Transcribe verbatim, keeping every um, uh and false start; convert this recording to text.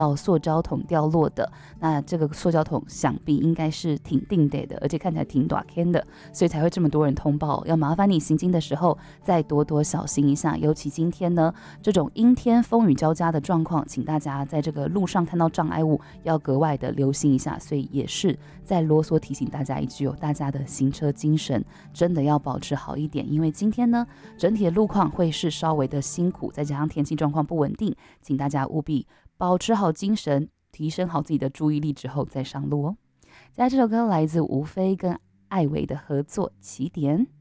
到塑胶桶掉落的，那这个塑胶桶想必应该是挺定得的，而且看起来挺大坑的，所以才会这么多人通报。要麻烦你行经的时候再多多小心一下，尤其今天呢这种阴天风雨交加的状况，请大家在这个路上看到障碍物要格外的留心一下。所以也是再啰嗦提醒大家一句哦，大家的行车精神真的要保持好一点，因为今天呢整体的路况会是稍微的辛苦，再加上天气状况不稳定，请大家务必保持好精神，提升好自己的注意力之后再上路哦。接下来这首歌来自吴飞跟艾薇的合作《起点》。